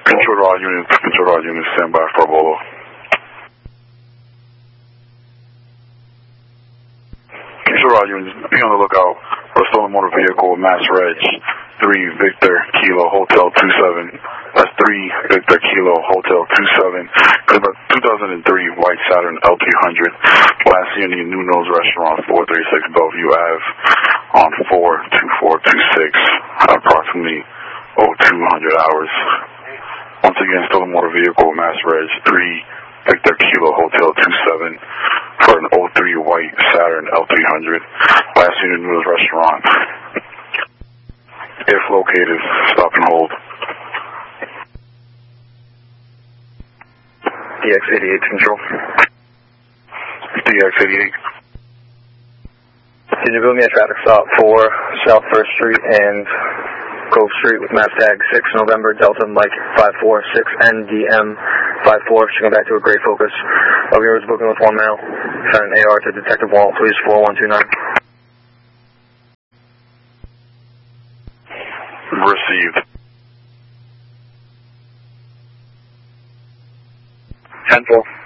Control to all units, stand by for Bolo. Control all units, be on the lookout for a stolen motor vehicle with Mass Reg 3 Victor Kilo Hotel 27. That's 3 Victor Kilo Hotel 27. 2003 White Saturn L300. Last seen in Nuno's Restaurant, 436 Bellevue Ave on 42426, approximately 0200 hours. Once again, stolen motor vehicle with Mass Reg 3 Victor Kilo Hotel 27 for an 03 White Saturn L300. Last seen in Nuno's Restaurant. If located, stop and hold. DX88 Control. DX88. Can you build me a traffic stop for South 1st Street and Cove Street with mass tag 6 November Delta Mike 546 NDM 54. She come back to a great focus. Of yours booking with one male. Send an AR to Detective Walt, please, 4129. Received. 10-4.